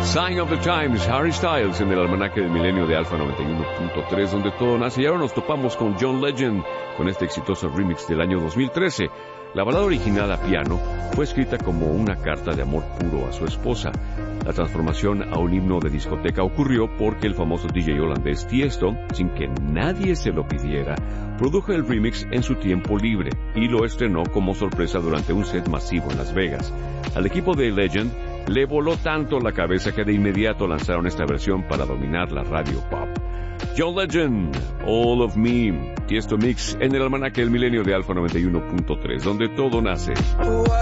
Sign of the Times, Harry Styles en el almanaque del milenio de Alfa 91.3, donde todo nace. Y ahora nos topamos con John Legend, con este exitoso remix del año 2013. La balada original a piano fue escrita como una carta de amor puro a su esposa. La transformación a un himno de discoteca ocurrió porque el famoso DJ holandés Tiesto, sin que nadie se lo pidiera, produjo el remix en su tiempo libre y lo estrenó como sorpresa durante un set masivo en Las Vegas. Al equipo de Legend le voló tanto la cabeza que de inmediato lanzaron esta versión para dominar la radio pop. John Legend, All of Me, Tiesto Mix en el almanaque del milenio de Alfa 91.3, donde todo nace.